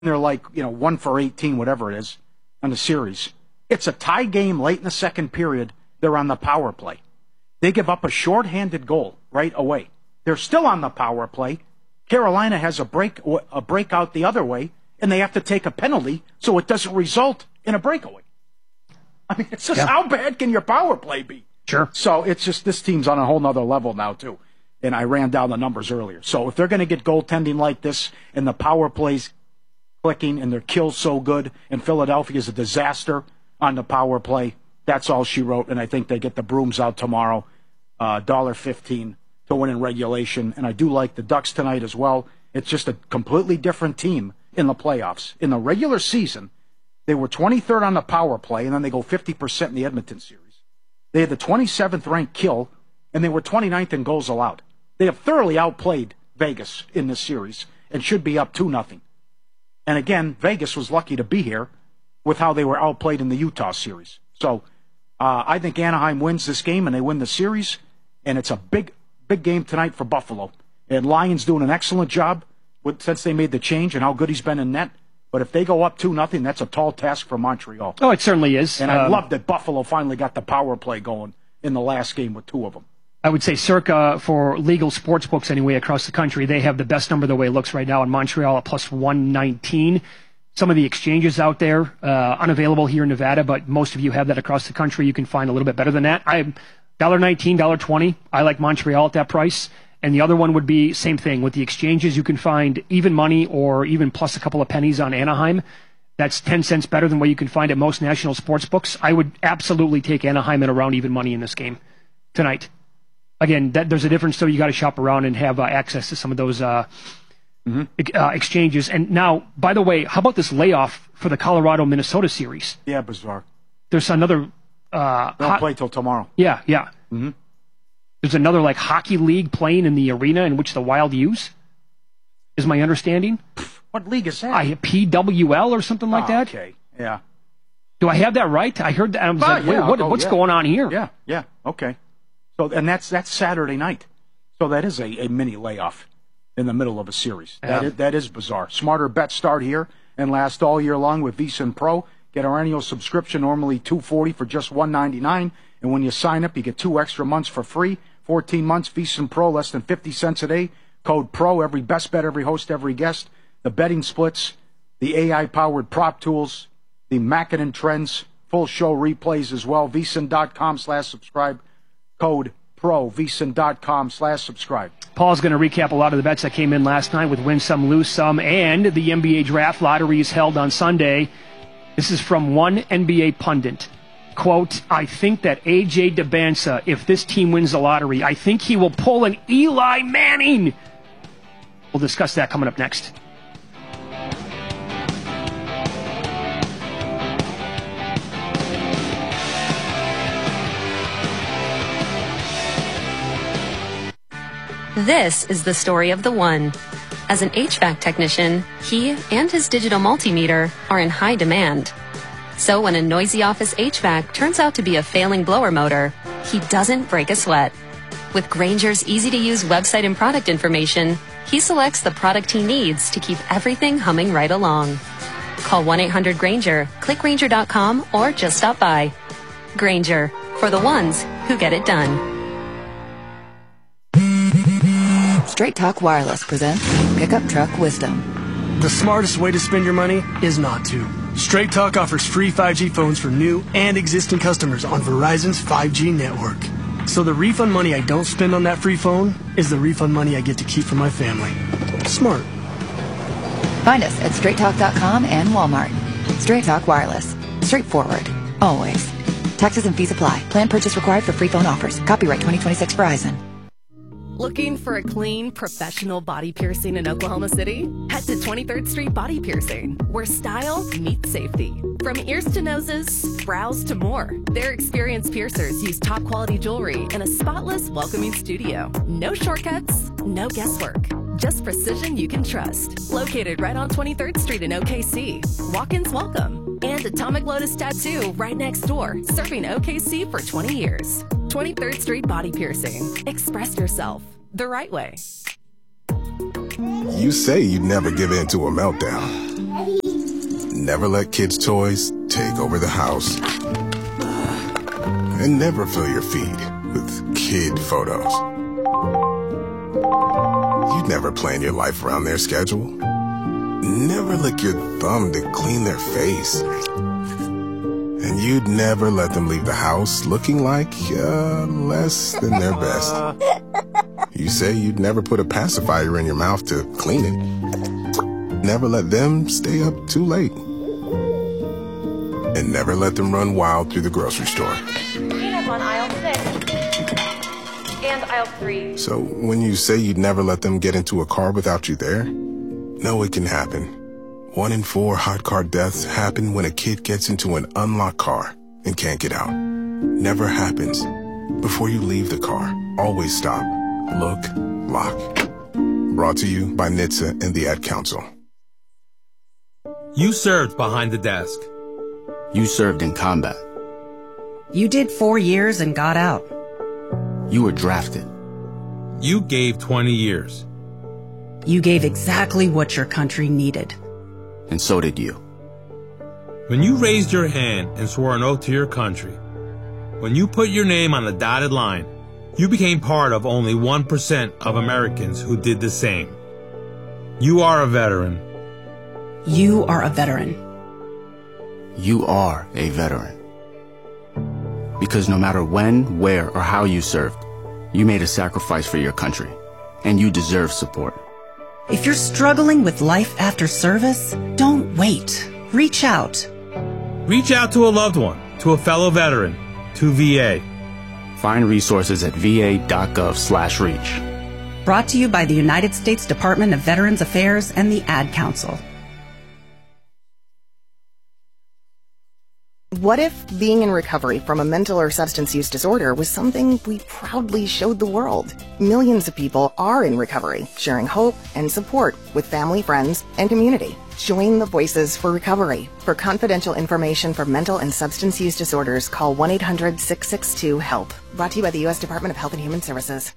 they're like, 1 for 18, whatever it is, on the series. It's a tie game late in the second period. They're on the power play. They give up a shorthanded goal right away. They're still on the power play. Carolina has a breakout the other way, and they have to take a penalty so it doesn't result in a breakaway. I mean, it's just how bad can your power play be? Sure. So it's just this team's on a whole nother level now, too. And I ran down the numbers earlier. So if they're going to get goaltending like this and the power plays clicking and their kills so good and Philadelphia is a disaster on the power play, that's all she wrote. And I think they get the brooms out tomorrow, $1.15 to win in regulation. And I do like the Ducks tonight as well. It's just a completely different team in the playoffs. In the regular season, they were 23rd on the power play, and then they go 50% in the Edmonton series. They had the 27th ranked kill, and they were 29th in goals allowed. They have thoroughly outplayed Vegas in this series and should be up 2-0. And again, Vegas was lucky to be here with how they were outplayed in the Utah series. So I think Anaheim wins this game and they win the series, and it's a big game tonight for Buffalo. And Lyon's doing an excellent job since they made the change and how good he's been in net. But if they go up 2-0, that's a tall task for Montreal. Oh, it certainly is. And I love that Buffalo finally got the power play going in the last game with 2 of them. I would say circa for legal sports books anyway across the country, they have the best number the way it looks right now in Montreal at plus 119. Some of the exchanges out there, unavailable here in Nevada, but most of you have that across the country. You can find a little bit better than that. $1.19, $1.20. I like Montreal at that price. And the other one would be same thing. With the exchanges, you can find even money or even plus a couple of pennies on Anaheim. That's 10 cents better than what you can find at most national sports books. I would absolutely take Anaheim at around even money in this game tonight. Again, there's a difference, so you got to shop around and have access to some of those exchanges. And now, by the way, how about this layoff for the Colorado-Minnesota series? Yeah, bizarre. There's another... They'll play till tomorrow. Yeah. Mm-hmm. There's another hockey league playing in the arena in which the Wild use, is my understanding. What league is that? PWL or something like that. Okay, yeah. Do I have that right? I heard that. I was what's going on here? Yeah, okay. So, and that's Saturday night. So that is a mini layoff in the middle of a series. Yeah. That is bizarre. Smarter bets start here and last all year long with VSiN Pro. Get our annual subscription, normally $240 for just $199. And when you sign up, you get 2 extra months for free. 14 months, VSiN Pro, less than 50 cents a day. Code PRO, every best bet, every host, every guest. The betting splits, the AI-powered prop tools, the Mackinnon trends, full show replays as well. VSiN.com/subscribe. Code PRO, VSiN.com/subscribe. Paul's going to recap a lot of the bets that came in last night with win some, lose some, and the NBA draft lottery is held on Sunday. This is from one NBA pundit. Quote, I think that A.J. Debinsa, if this team wins the lottery, I think he will pull an Eli Manning. We'll discuss that coming up next. This is the story of the one. As an HVAC technician, he and his digital multimeter are in high demand. So when a noisy office HVAC turns out to be a failing blower motor, he doesn't break a sweat. With Grainger's easy-to-use website and product information, he selects the product he needs to keep everything humming right along. Call 1-800-GRAINGER, click Grainger.com, or just stop by. Grainger, for the ones who get it done. Straight Talk Wireless presents Pickup Truck Wisdom. The smartest way to spend your money is not to. Straight Talk offers free 5G phones for new and existing customers on Verizon's 5G network. So the refund money I don't spend on that free phone is the refund money I get to keep for my family. Smart. Find us at straighttalk.com and Walmart. Straight Talk Wireless. Straightforward. Always. Taxes and fees apply. Plan purchase required for free phone offers. Copyright 2026 Verizon. Looking for a clean, professional body piercing in Oklahoma City? Head to 23rd Street Body Piercing, where style meets safety. From ears to noses, brows to more, their experienced piercers use top quality jewelry in a spotless, welcoming studio. No shortcuts, no guesswork. Just precision you can trust. Located right on 23rd Street in OKC. Walk-ins welcome. And Atomic Lotus Tattoo right next door, serving OKC for 20 years. 23rd Street Body Piercing. Express yourself the right way. You say you'd never give in to a meltdown. never let kids' toys take over the house. And never fill your feed with kid photos. You'd never plan your life around their schedule. Never lick your thumb to clean their face. And you'd never let them leave the house looking like less than their best. You say you'd never put a pacifier in your mouth to clean it. Never let them stay up too late. And never let them run wild through the grocery store. Peanuts on aisle 6 and aisle 3. So when you say you'd never let them get into a car without you there, no, it can happen. 1 in 4 hot car deaths happen when a kid gets into an unlocked car and can't get out. Never happens. Before you leave the car, always stop, look, lock. Brought to you by NHTSA and the Ad Council. You served behind the desk. You served in combat. You did 4 years and got out. You were drafted. You gave 20 years. You gave exactly what your country needed. And so did you. When you raised your hand and swore an oath to your country, when you put your name on the dotted line, you became part of only 1% of Americans who did the same. You are a veteran. You are a veteran. You are a veteran. Because no matter when, where, or how you served, you made a sacrifice for your country, and you deserve support. If you're struggling with life after service, don't wait. Reach out. Reach out to a loved one, to a fellow veteran, to VA. Find resources at va.gov/reach. Brought to you by the United States Department of Veterans Affairs and the Ad Council. What if being in recovery from a mental or substance use disorder was something we proudly showed the world? Millions of people are in recovery, sharing hope and support with family, friends, and community. Join the Voices for Recovery. For confidential information for mental and substance use disorders, call 1-800-662-HELP. Brought to you by the U.S. Department of Health and Human Services.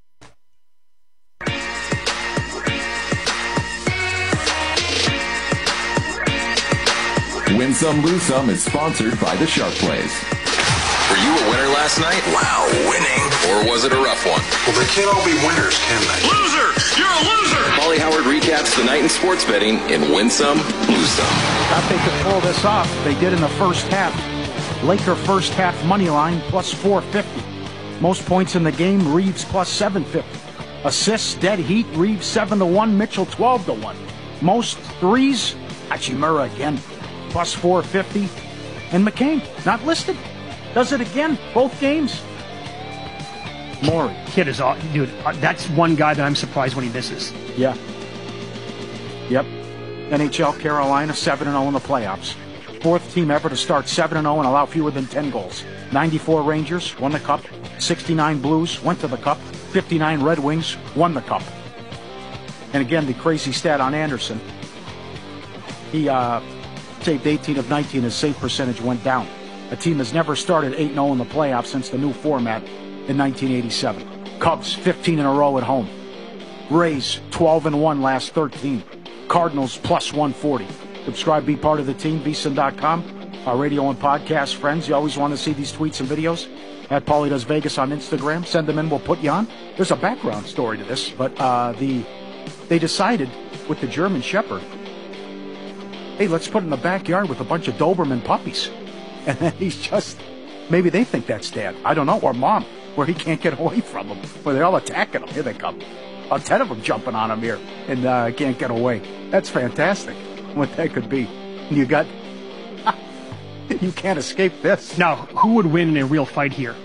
Win Some, Lose Some is sponsored by the Sharp Plays. Were you a winner last night? Wow, winning. Or was it a rough one? Well, they can't all be winners, can they? Loser! You're a loser! Paulie Howard recaps the night in sports betting in Win Some, Lose Some. Thought they could pull this off. They did in the first half. Laker first half money line plus 450. Most points in the game, Reeves plus 750. Assists, dead heat, Reeves 7-1, Mitchell 12-1. Most threes, Hachimura again, plus 450. And McCain, not listed. Does it again, both games. Morey. Kid is all, dude, that's one guy that I'm surprised when he misses. Yeah. Yep. NHL Carolina, 7-0 in the playoffs. Fourth team ever to start 7-0 and allow fewer than 10 goals. 94 Rangers, won the Cup. 69 Blues, went to the Cup. 59 Red Wings, won the Cup. And again, the crazy stat on Anderson. He saved 18 of 19. His save percentage went down. A team has never started 8-0 in the playoffs since the new format in 1987. Cubs, 15 in a row at home. Rays, 12-1 last 13. Cardinals, plus 140. Subscribe, be part of the team, vsin.com. Our radio and podcast friends, you always want to see these tweets and videos. At Paulie Does Vegas on Instagram. Send them in, we'll put you on. There's a background story to this, but they decided with the German Shepherd, hey, let's put it in the backyard with a bunch of Doberman puppies. And then he's just, maybe they think that's dad. I don't know, or mom, where he can't get away from them, where they're all attacking him. Here they come. About 10 of them jumping on him here and can't get away. That's fantastic, what that could be. And you got, you can't escape this. Now, who would win in a real fight here?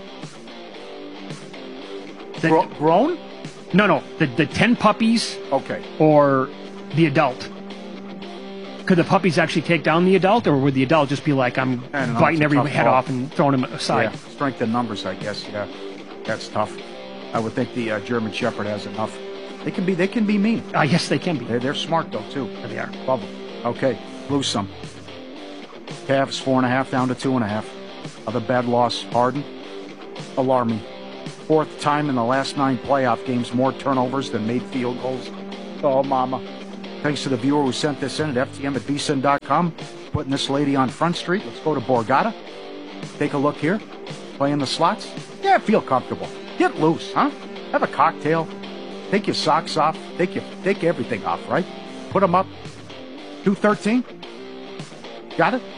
Grown? No, the 10 puppies. Okay. Or the adult. Could the puppies actually take down the adult, or would the adult just be like, I'm biting every head off and throwing him aside? Yeah, strength in numbers, I guess. Yeah, that's tough. I would think the German Shepherd has enough. They can be mean. Yes, they can be. They're smart though too. Yeah, they are. Love them. Okay, lose some. Cavs 4.5 down to 2.5. Other bad loss. Harden, alarming. Fourth time in the last 9 playoff games, more turnovers than made field goals. Oh, mama. Thanks to the viewer who sent this in at ftm@vsin.com. putting this lady on Front Street. Let's go to Borgata. Take a look here. Playing the slots. Yeah, feel comfortable. Get loose, huh? Have a cocktail. Take your socks off. Take everything off, right? Put them up. 213. Got it?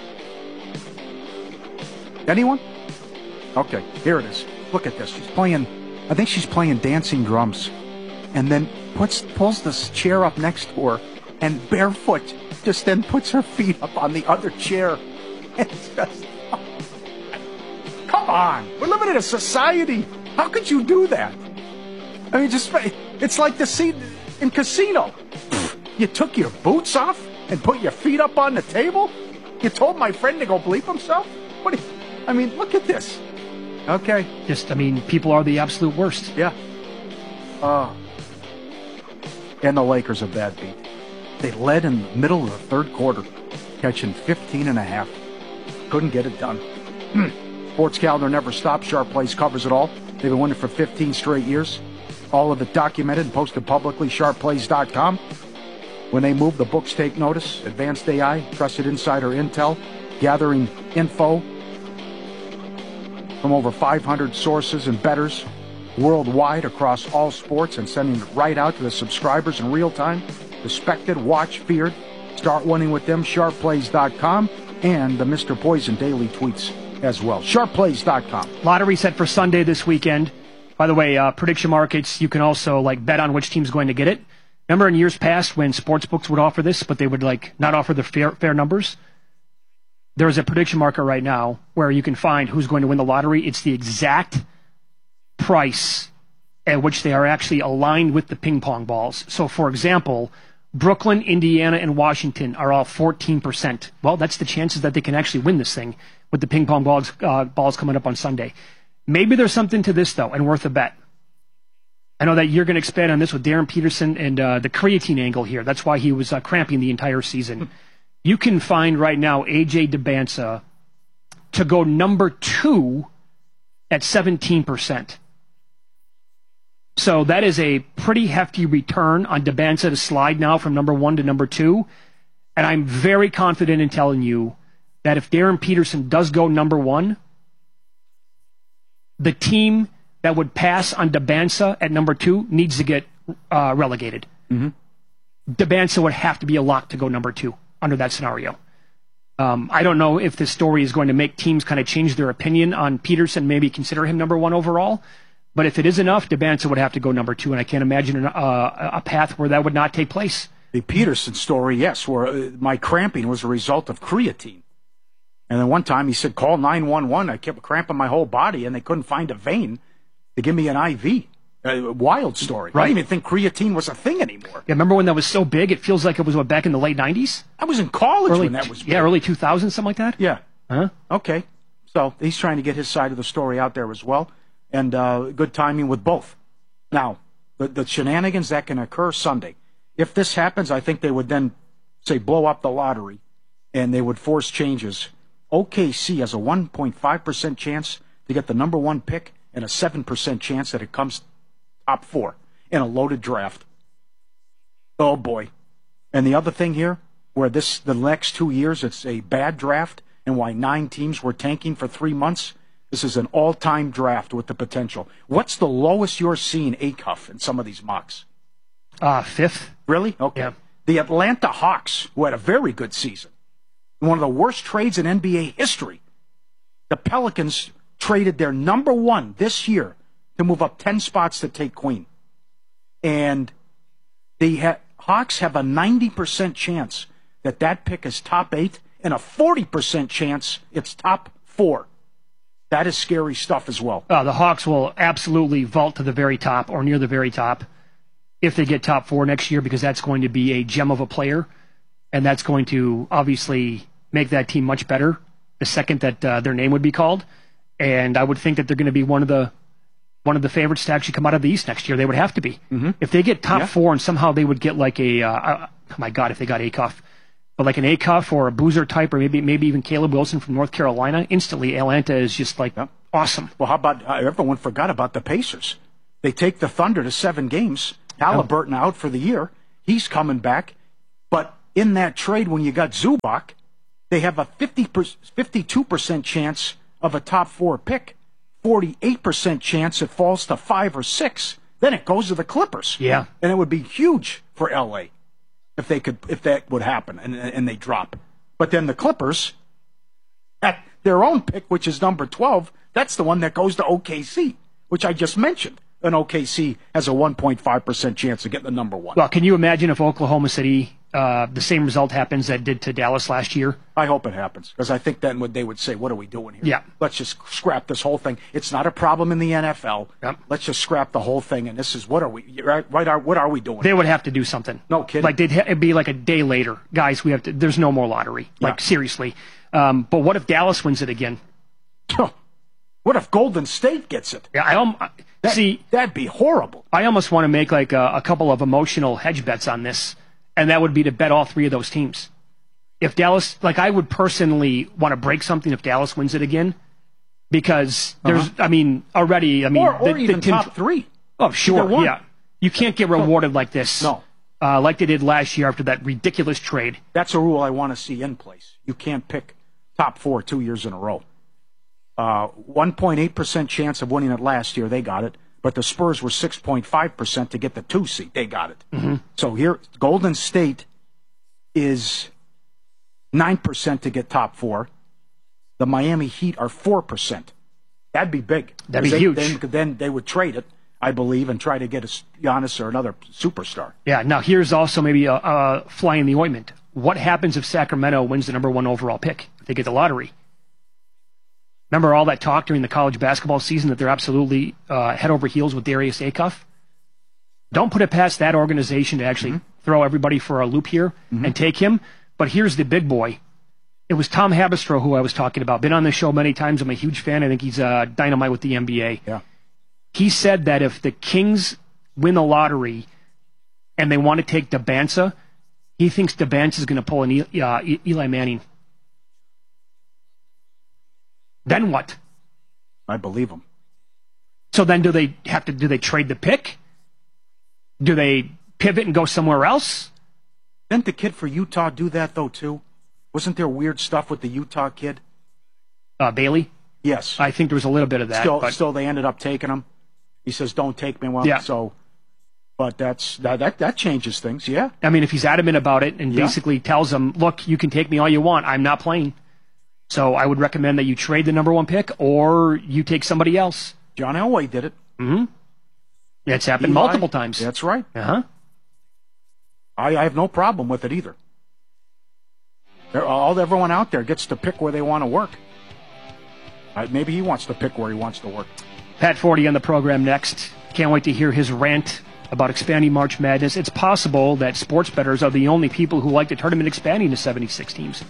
Anyone? Okay, here it is. Look at this. I think she's playing dancing drums. And then pulls this chair up next to her and barefoot just then puts her feet up on the other chair. It's just, come on. We're living in a society. How could you do that? I mean, it's like the scene in Casino. You took your boots off and put your feet up on the table? You told my friend to go bleep himself? Look at this. Okay. People are the absolute worst. Yeah. And the Lakers a bad beat. They led in the middle of the third quarter, catching 15.5. Couldn't get it done. Sports calendar never stops. Sharp Plays covers it all. They've been winning for 15 straight years. All of it documented and posted publicly, sharpplays.com. When they move, the books take notice. Advanced AI, trusted insider intel, gathering info from over 500 sources and bettors worldwide across all sports and sending it right out to the subscribers in real time. Respected, watched, feared. Start winning with them, sharpplays.com, and the Mr. Poison daily tweets as well. Sharpplays.com. Lottery set for Sunday this weekend. By the way, prediction markets, you can also bet on which team's going to get it. Remember in years past when sportsbooks would offer this, but they would not offer the fair numbers? There's a prediction market right now where you can find who's going to win the lottery. It's the exact price at which they are actually aligned with the ping pong balls. So, for example, Brooklyn, Indiana, and Washington are all 14%. Well, that's the chances that they can actually win this thing with the ping pong balls coming up on Sunday. Maybe there's something to this, though, and worth a bet. I know that you're going to expand on this with Darren Peterson and the creatine angle here. That's why he was cramping the entire season. You can find right now A.J. Debinsa to go number 2 at 17%. So that is a pretty hefty return on Debinsa to slide now from number 1 to number 2. And I'm very confident in telling you that if Darren Peterson does go number 1, the team that would pass on Debinsa at number 2 needs to get relegated. Mm-hmm. Debinsa would have to be a lock to go number 2 under that scenario. I don't know if this story is going to make teams kind of change their opinion on Peterson, maybe consider him number 1 overall. But if it is enough, Debinsa would have to go number 2, and I can't imagine a path where that would not take place. The Peterson story, yes, where my cramping was a result of creatine. And then one time he said, call 911. I kept cramping my whole body, and they couldn't find a vein to give me an IV. Wild story. Right. I didn't even think creatine was a thing anymore. Yeah, remember when that was so big? It feels like it was back in the late 90s? I was in college when that was big. Yeah, early 2000s, something like that? Yeah. Huh? Okay. So he's trying to get his side of the story out there as well. And good timing with both. Now, the shenanigans that can occur Sunday. If this happens, I think they would then, say, blow up the lottery, and they would force changes. OKC has a 1.5% chance to get the number 1 pick and a 7% chance that it comes top 4 in a loaded draft. Oh, boy. And the other thing here, where the next 2 years it's a bad draft, and why 9 teams were tanking for 3 months, this is an all-time draft with the potential. What's the lowest you're seeing Acuff in some of these mocks? 5th. Really? Okay. Yeah. The Atlanta Hawks, who had a very good season, one of the worst trades in NBA history. The Pelicans traded their number 1 this year to move up 10 spots to take Queen. And the Hawks have a 90% chance that pick is top 8 and a 40% chance it's top 4. That is scary stuff as well. The Hawks will absolutely vault to the very top or near the very top if they get top 4 next year, because that's going to be a gem of a player, and that's going to obviously make that team much better the second that their name would be called. And I would think that they're going to be one of the favorites to actually come out of the East next year. They would have to be. Mm-hmm. If they get top 4 and somehow they would get like oh my God, if they got Acuff. But like an Acuff or a Boozer type, or maybe even Caleb Wilson from North Carolina, instantly Atlanta is just awesome. Well, how about everyone forgot about the Pacers? They take the Thunder to 7 games. Halliburton out for the year. He's coming back. But in that trade, when you got Zubac, they have a 52% chance of a top 4 pick, 48% chance it falls to 5 or 6. Then it goes to the Clippers. Yeah. And it would be huge for LA if that would happen and they drop. But then the Clippers, at their own pick, which is number 12, that's the one that goes to OKC, which I just mentioned. And OKC has a 1.5% chance of getting the number 1. Well, can you imagine if Oklahoma City, the same result happens that did to Dallas last year? I hope it happens, because I think then they would say, what are we doing here? Yeah. Let's just scrap this whole thing. It's not a problem in the NFL. Yep. Let's just scrap the whole thing, and this is, what are we doing? They would have to do something. No kidding. Like it'd be like a day later. Guys, there's no more lottery. Like, seriously. But what if Dallas wins it again? What if Golden State gets it? Yeah, that'd be horrible. I almost want to make like a couple of emotional hedge bets on this, and that would be to bet all 3 of those teams. If Dallas, I would personally want to break something if Dallas wins it again, because there's, or even the top 3. Oh, sure, yeah. You can't get rewarded like this. No. Like they did last year after that ridiculous trade. That's a rule I want to see in place. You can't pick top 4 2 years in a row. 1.8% chance of winning it last year, they got it. But the Spurs were 6.5% to get the 2 seed. They got it. Mm-hmm. So here, Golden State is 9% to get top 4. The Miami Heat are 4%. That'd be big. That'd be huge. Then they would trade it, I believe, and try to get a Giannis or another superstar. Yeah, now here's also maybe a fly in the ointment. What happens if Sacramento wins the number 1 overall pick? If they get the lottery? Remember all that talk during the college basketball season that they're absolutely head over heels with Darius Acuff? Don't put it past that organization to actually throw everybody for a loop here and take him. But here's the big boy. It was Tom Habistro who I was talking about. Been on this show many times. I'm a huge fan. I think he's dynamite with the NBA. Yeah. He said that if the Kings win the lottery and they want to take Dabansa, he thinks Dabansa is going to pull an Eli Manning. Then what? I believe him. So then do they trade the pick? Do they pivot and go somewhere else? Didn't the kid for Utah do that, though, too? Wasn't there weird stuff with the Utah kid? Bailey? Yes. I think there was a little bit of that. Still they ended up taking him. He says, don't take me. Well, yeah. But that changes things, yeah. I mean, if he's adamant about it and basically tells them, look, you can take me all you want, I'm not playing. So I would recommend that you trade the number 1 pick or you take somebody else. John Elway did it. Mm-hmm. It's happened multiple times. That's right. Uh-huh. I have no problem with it either. Everyone out there gets to pick where they want to work. Maybe he wants to pick where he wants to work. Pat Forty on the program next. Can't wait to hear his rant about expanding March Madness. It's possible that sports bettors are the only people who like the tournament expanding to 76 teams.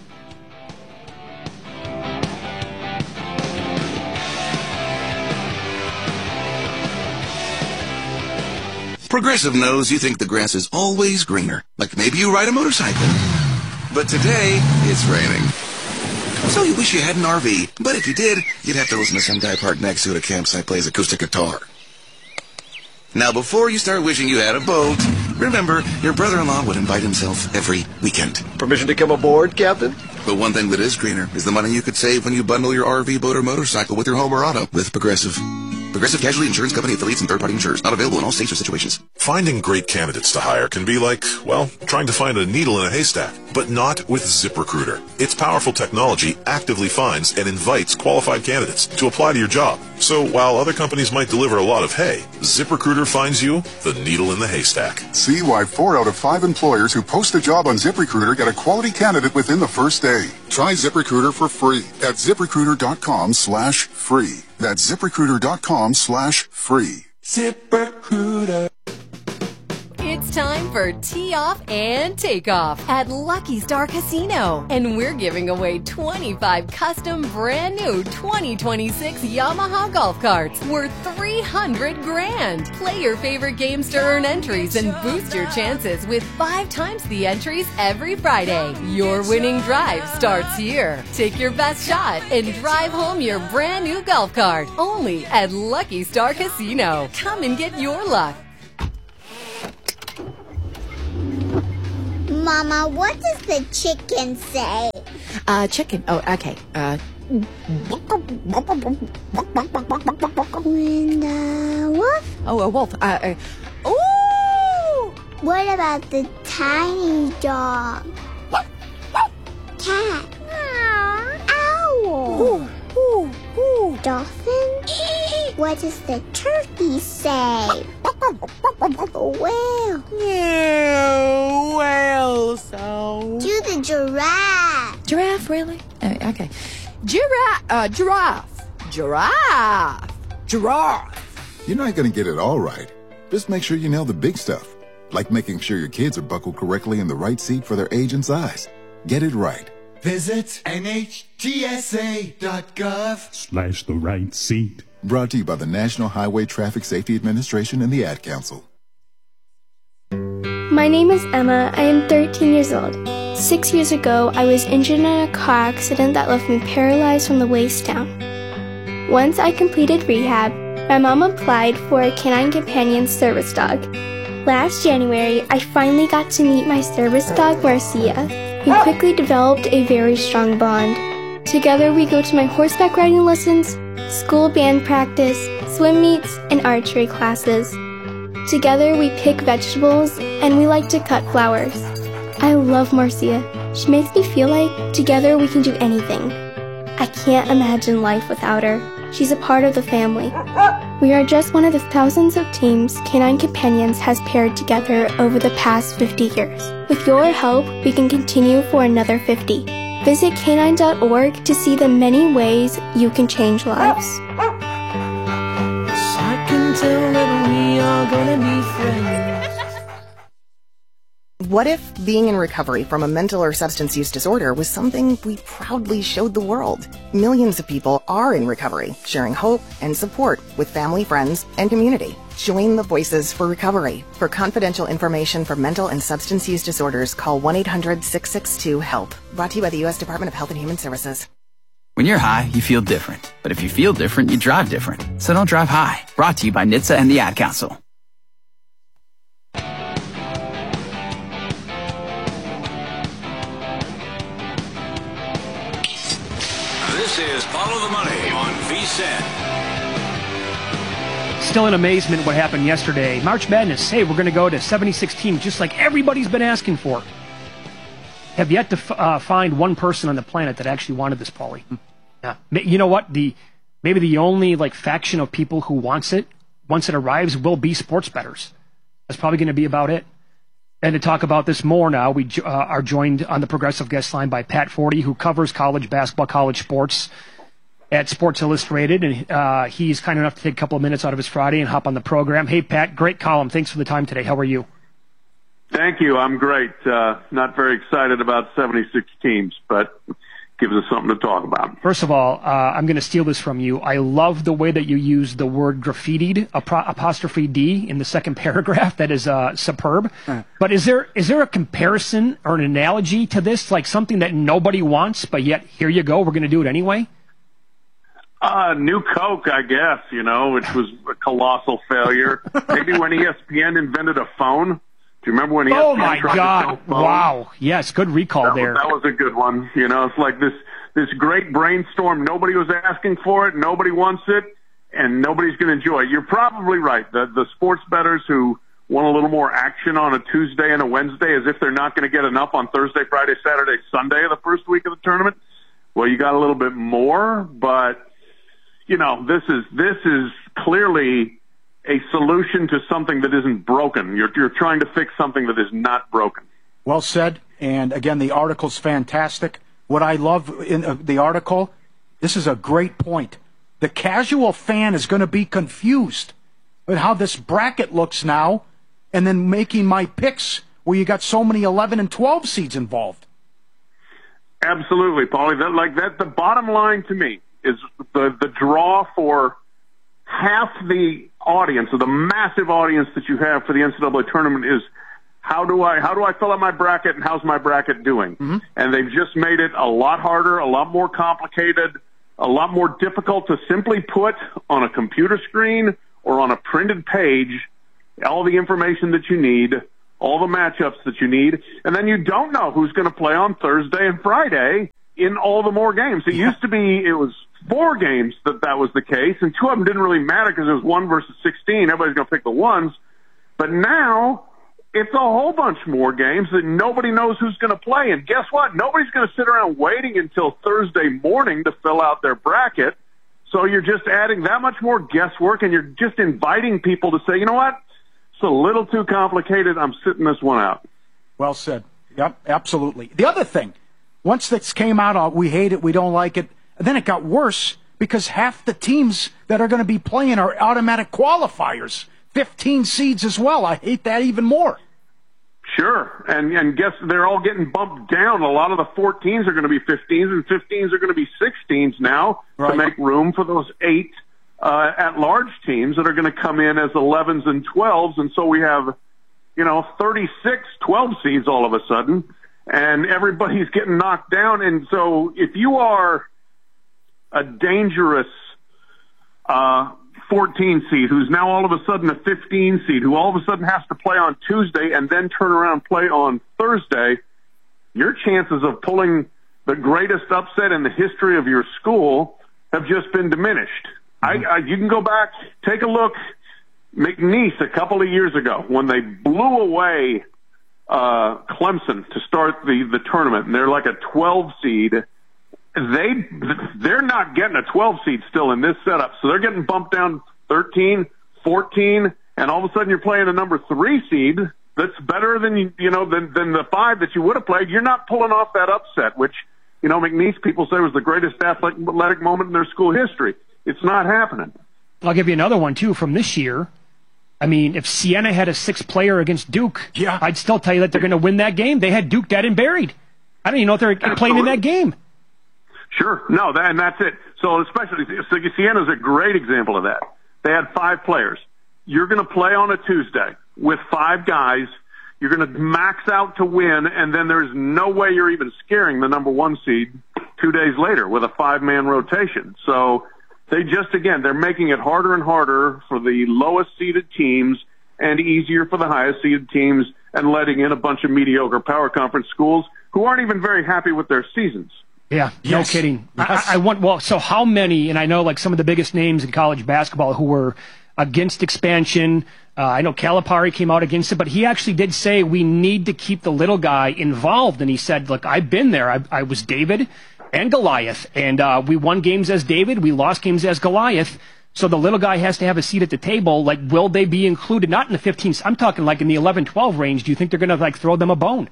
Progressive knows you think the grass is always greener, like maybe you ride a motorcycle. But today, it's raining. So you wish you had an RV, but if you did, you'd have to listen to some guy parked next to it at a campsite plays acoustic guitar. Now, before you start wishing you had a boat, remember, your brother-in-law would invite himself every weekend. Permission to come aboard, Captain? But one thing that is greener is the money you could save when you bundle your RV, boat, or motorcycle with your home or auto with Progressive. Progressive Casualty Insurance Company affiliates and third-party insurers. Not available in all states or situations. Finding great candidates to hire can be like, well, trying to find a needle in a haystack. But not with ZipRecruiter. Its powerful technology actively finds and invites qualified candidates to apply to your job. So while other companies might deliver a lot of hay, ZipRecruiter finds you the needle in the haystack. See why 4 out of 5 employers who post a job on ZipRecruiter get a quality candidate within the first day. Try ZipRecruiter for free at ZipRecruiter.com/free. That's ZipRecruiter.com/free. ZipRecruiter. It's time for Tee Off and Takeoff at Lucky Star Casino. And we're giving away 25 custom brand new 2026 Yamaha golf carts worth $300,000. Play your favorite games to earn entries and boost your chances with 5 times the entries every Friday. Your winning drive starts here. Take your best shot and drive home your brand new golf cart. Only at Lucky Star Casino. Come and get your luck. Mama, what does the chicken say? Chicken. Oh, okay. And wolf? Oh, a wolf. Ooh! What about the tiny dog? Cat? Owl? Dolphin? What does the turkey say? Whale? Whale sound. Do the giraffe. Giraffe, really? Okay. Giraffe. You're not going to get it all right. Just make sure you nail the big stuff, like making sure your kids are buckled correctly in the right seat for their age and size. Get it right. Visit NHTSA.gov/the right seat. Brought to you by the National Highway Traffic Safety Administration and the Ad Council. My name is Emma. I am 13 years old. 6 years ago, I was injured in a car accident that left me paralyzed from the waist down. Once I completed rehab, my mom applied for a Canine Companion service dog. Last January, I finally got to meet my service dog, Marcia. We quickly developed a very strong bond. Together, we go to my horseback riding lessons, school band practice, swim meets, and archery classes. Together, we pick vegetables, and we like to cut flowers. I love Marcia. She makes me feel like together we can do anything. I can't imagine life without her. She's a part of the family. We are just one of the thousands of teams Canine Companions has paired together over the past 50 years. With your help, we can continue for another 50. Visit canine.org to see the many ways you can change lives. I can tell that we are gonna be friends. What if being in recovery from a mental or substance use disorder was something we proudly showed the world? Millions of people are in recovery, sharing hope and support with family, friends, and community. Join the Voices for Recovery. For confidential information for mental and substance use disorders, call 1-800-662-HELP. Brought to you by the U.S. Department of Health and Human Services. When you're high, you feel different. But if you feel different, you drive different. So don't drive high. Brought to you by NHTSA and the Ad Council. This is Follow the Money on VSiN. Still in amazement what happened yesterday. March Madness, hey, we're going to go to 76 teams just like everybody's been asking for. Have yet to find one person on the planet that actually wanted this, Paulie. Yeah. You know what? Maybe the only faction of people who wants it, once it arrives, will be sports bettors. That's probably going to be about it. And to talk about this more now, we are joined on the Progressive Guest Line by Pat Forty, who covers college basketball, college sports at Sports Illustrated. And he's kind enough to take a couple of minutes out of his Friday and hop on the program. Hey, Pat, great column. Thanks for the time today. How are you? Thank you. I'm great. Not very excited about 76 teams, but gives us something to talk about. First of all, I'm going to steal this from you. I love the way that you use the word graffitied, apostrophe D, in the second paragraph. That is superb. But is there a comparison or an analogy to this, like something that nobody wants, but yet here you go, we're going to do it anyway? New Coke, I guess, which was a colossal failure. Maybe when ESPN invented a phone. Do you remember when ESPN Oh my tried God! to sell phones? Wow. Yes, good recall there. That was a good one. It's like this great brainstorm. Nobody was asking for it. Nobody wants it, and nobody's going to enjoy it. You're probably right. The sports bettors who want a little more action on a Tuesday and a Wednesday, as if they're not going to get enough on Thursday, Friday, Saturday, Sunday of the first week of the tournament. Well, you got a little bit more, but this is clearly a solution to something that isn't broken. You're trying to fix something that is not broken. Well said. And again, the article's fantastic. What I love in the article, this is a great point. The casual fan is going to be confused with how this bracket looks now, and then making my picks where you got so many 11 and 12 seeds involved. Absolutely, Paulie. The bottom line to me is the draw for half the audience, or the massive audience that you have for the NCAA tournament, is how do I fill out my bracket, and how's my bracket doing? Mm-hmm. And they've just made it a lot harder, a lot more complicated, a lot more difficult to simply put on a computer screen or on a printed page all the information that you need all the matchups that you need, and then you don't know who's going to play on Thursday and Friday in all the more games. It used to be it was 4 games that was the case, and 2 of them didn't really matter because it was 1 versus 16. Everybody's going to pick the ones. But now it's a whole bunch more games that nobody knows who's going to play. And guess what? Nobody's going to sit around waiting until Thursday morning to fill out their bracket. So you're just adding that much more guesswork, and you're just inviting people to say, you know what? It's a little too complicated. I'm sitting this one out. Well said. Yep, absolutely. The other thing, once this came out, we hate it, we don't like it, and then it got worse because half the teams that are going to be playing are automatic qualifiers. 15 seeds as well. I hate that even more. Sure. And guess they're all getting bumped down. A lot of the 14s are going to be 15s, and 15s are going to be 16s now to make room for those 8 at-large teams that are going to come in as 11s and 12s. And so we have, 36 12 seeds all of a sudden, and everybody's getting knocked down. And so if you are a dangerous 14 seed who's now all of a sudden a 15 seed who all of a sudden has to play on Tuesday and then turn around and play on Thursday, your chances of pulling the greatest upset in the history of your school have just been diminished. You can go back, take a look. McNeese a couple of years ago when they blew away Clemson to start the tournament, and they're like a 12 seed. They're not getting a 12 seed still in this setup, so they're getting bumped down 13, 14, and all of a sudden you're playing a number 3 seed that's better than than the 5 that you would have played. You're not pulling off that upset, which McNeese people say was the greatest athletic moment in their school history. It's not happening. I'll give you another one too from this year. I mean, if Siena had a 6th player against Duke, I'd still tell you that they're going to win that game. They had Duke dead and buried. I don't even know if they're playing in that game. Sure. No, and that's it. So Siena's a great example of that. They had 5 players. You're going to play on a Tuesday with 5 guys. You're going to max out to win, and then there's no way you're even scaring the number 1 seed 2 days later with a 5-man rotation. So they're making it harder and harder for the lowest seeded teams and easier for the highest seeded teams, and letting in a bunch of mediocre power conference schools who aren't even very happy with their seasons. Yeah, no kidding. Yes. So how many, and I know like some of the biggest names in college basketball who were against expansion, I know Calipari came out against it, but he actually did say we need to keep the little guy involved. And he said, look, I've been there. I was David and Goliath, and we won games as David. We lost games as Goliath. So the little guy has to have a seat at the table. Like, will they be included? Not in the 15s. I'm talking like in the 11-12 range. Do you think they're going to throw them a bone?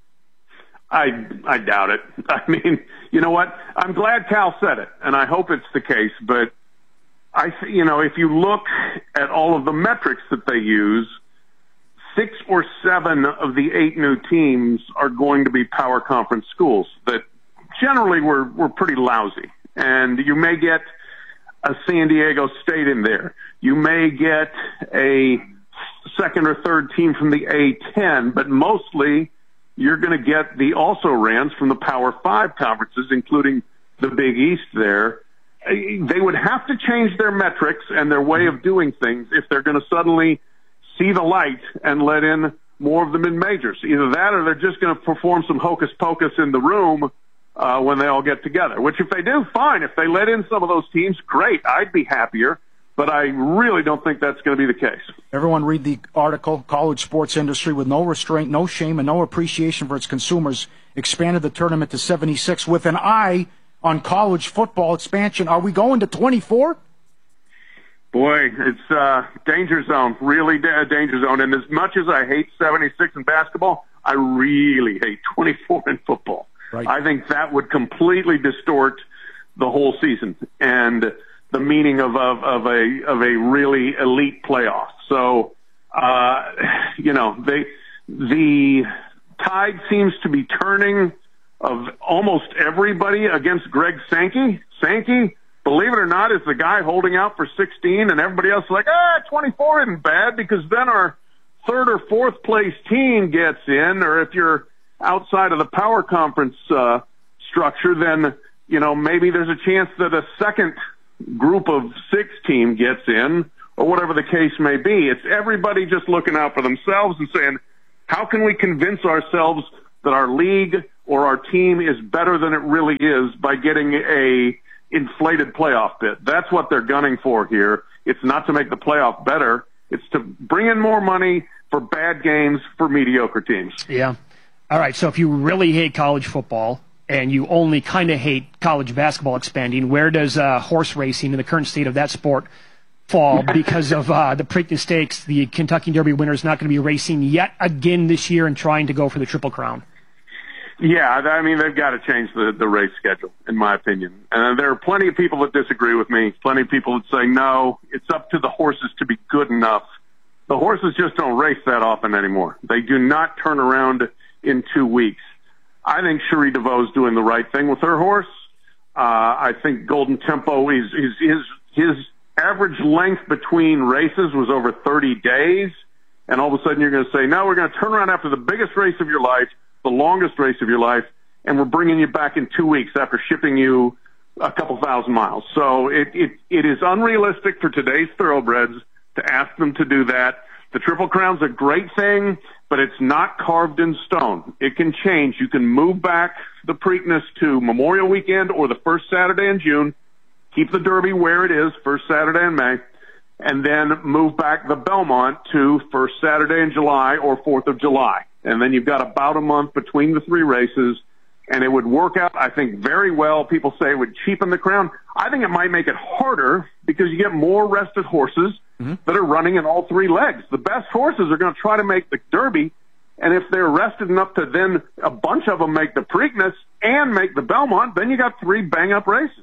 I doubt it. I mean, you know what? I'm glad Cal said it, and I hope it's the case. But if you look at all of the metrics that they use, 6 or 7 of the 8 new teams are going to be power conference schools that generally were pretty lousy. And you may get a San Diego State in there. You may get a 2nd or 3rd team from the A-10, but mostly you're going to get the also-rans from the Power 5 conferences, including the Big East there. They would have to change their metrics and their way of doing things if they're going to suddenly see the light and let in more of the mid-majors. Either that or they're just going to perform some hocus-pocus in the room when they all get together, which if they do, fine. If they let in some of those teams, great. I'd be happier. But I really don't think that's going to be the case. Everyone read the article, College Sports Industry with no restraint, no shame, and no appreciation for its consumers expanded the tournament to 76 with an eye on college football expansion. Are we going to 24? Boy, it's danger zone, really danger zone. And as much as I hate 76 in basketball, I really hate 24 in football. Right. I think that would completely distort the whole season and the meaning of a really elite playoff. So, the tide seems to be turning of almost everybody against Greg Sankey. Sankey, believe it or not, is the guy holding out for 16, and everybody else is like, 24 isn't bad because then our 3rd or 4th place team gets in, or if you're outside of the power conference structure, then, maybe there's a chance that a second group of 6 team gets in, or whatever the case may be. It's everybody just looking out for themselves and saying, How can we convince ourselves that our league or our team is better than it really is by getting a inflated playoff bid? That's what they're gunning for here. It's not to make the playoff better. It's to bring in more money for bad games for mediocre teams. Yeah. All right, so if you really hate college football and you only kind of hate college basketball expanding, where does horse racing in the current state of that sport fall because of the Preakness Stakes? The Kentucky Derby winner is not going to be racing yet again this year and trying to go for the Triple Crown. Yeah, I mean, they've got to change the race schedule, in my opinion. And there are plenty of people that disagree with me, plenty of people that say, no, it's up to the horses to be good enough. The horses just don't race that often anymore. They do not turn around in 2 weeks. I think Cherie DeVaux's doing the right thing with her horse. I think Golden Tempo is his average length between races was over 30 days. And all of a sudden you're going to say, no, we're going to turn around after the biggest race of your life, the longest race of your life, and we're bringing you back in 2 weeks after shipping you a couple thousand miles. So it is unrealistic for today's thoroughbreds to ask them to do that. The Triple Crown's a great thing, but it's not carved in stone. It can change. You can move back the Preakness to Memorial Weekend or the first Saturday in June, keep the Derby where it is, first Saturday in May, and then move back the Belmont to first Saturday in July or 4th of July. And then you've got about a month between the three races, and it would work out, I think, very well. People say it would cheapen the Crown. I think it might make it harder because you get more rested horses that are running in all three legs. The best horses are going to try to make the Derby, and if they're rested enough to then a bunch of them make the Preakness and make the Belmont, then you got three bang-up races.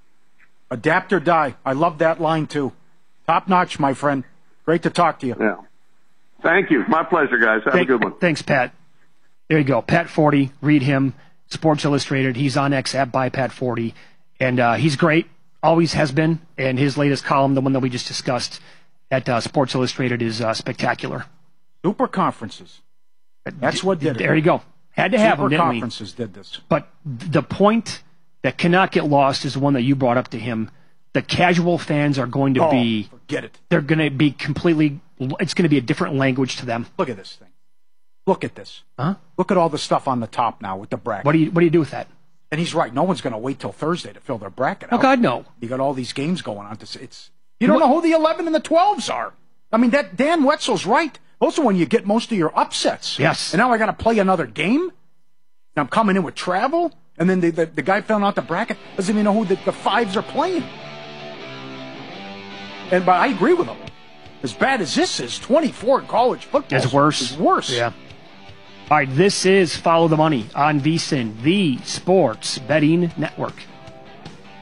Adapt or die. I love that line, too. Top notch, my friend. Great to talk to you. Yeah. Thank you. My pleasure, guys. Have a good one. Thanks, Pat. There you go. Pat Forty. Read him. Sports Illustrated. He's on X at @Pat40. And he's great. Always has been. And his latest column, the one that we just discussed at Sports Illustrated, is spectacular. Super conferences. That's what did it. There you go. Had to have them, didn't we? Super conferences did this. But the point that cannot get lost is the one that you brought up to him. The casual fans are going to be... forget it. They're going to be completely... It's going to be a different language to them. Look at this thing. Look at this. Huh? Look at all the stuff on the top now with the bracket. What do you do with that? And he's right. No one's going to wait till Thursday to fill their bracket out. Oh, God, no. You got all these games going on. You don't know who the 11 and the 12s are. I mean, that Dan Wetzel's right. Those are when you get most of your upsets. Yes. And now I got to play another game? And I'm coming in with travel? And then the guy filling out the bracket doesn't even know who the fives are playing. But I agree with him. As bad as this is, 24 in college football is worse. Is worse. Yeah. All right, this is Follow the Money on VSiN, the Sports Betting Network.